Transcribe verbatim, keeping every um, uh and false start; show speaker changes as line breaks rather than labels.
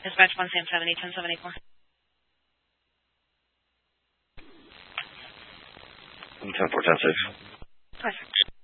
Dispatch one Sam seventy, ten seventy-four.
ten four, ten six.
Perfect.